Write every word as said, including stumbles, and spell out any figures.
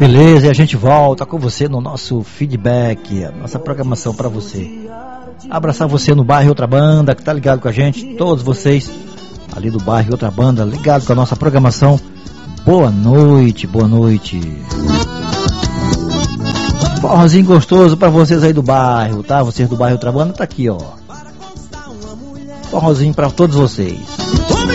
Beleza, e a gente volta com você no nosso feedback, a nossa programação para você. Abraçar você no bairro Outra Banda, que tá ligado com a gente, todos vocês ali do bairro Outra Banda, ligado com a nossa programação. Boa noite, boa noite. Forrozinho gostoso para vocês aí do bairro, tá? Vocês do bairro Outra Banda, tá aqui, ó. Forrozinho para todos vocês.